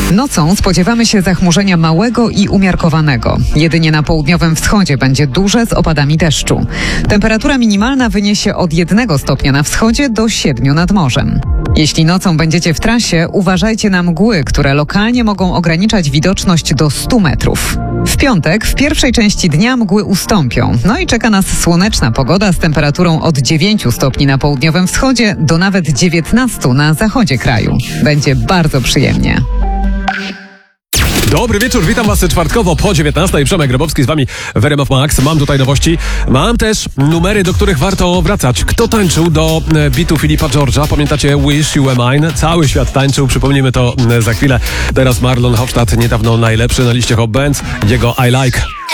Nocą spodziewamy się zachmurzenia małego i umiarkowanego. Jedynie na południowym wschodzie będzie duże z opadami deszczu. Temperatura minimalna wyniesie od 1 stopnia na wschodzie do 7 nad morzem. Jeśli nocą będziecie w trasie, uważajcie na mgły, które lokalnie mogą ograniczać widoczność do 100 metrów. W piątek, w pierwszej części dnia mgły ustąpią. No i czeka nas słoneczna pogoda z temperaturą od 9 stopni na południowym wschodzie do nawet 19 na zachodzie kraju. Będzie bardzo przyjemnie. Dobry wieczór, witam Was czwartkowo po 19. Przemek Grabowski z Wami w RMF Max. Mam tutaj nowości. Mam też numery, do których warto wracać. Kto tańczył do bitu Filipa George'a? Pamiętacie Wish You Were Mine? Cały świat tańczył, przypomnimy to za chwilę. Teraz Marlon Hofstadt, niedawno najlepszy na liście Hot Bands. Jego I Like.